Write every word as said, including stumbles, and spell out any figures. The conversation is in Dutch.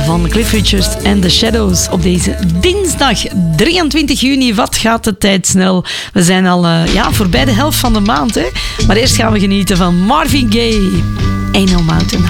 van Cliff Richard en The Shadows op deze dinsdag drieëntwintig juni. Wat gaat de tijd snel? We zijn al uh, ja, voorbij de helft van de maand. Hè? Maar eerst gaan we genieten van Marvin Gaye. Ain't No Mountain High.